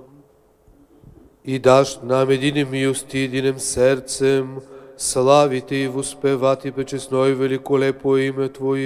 и дашь нам единым и единым сердцем славить и воспевать и почестное великолепое имя Твое,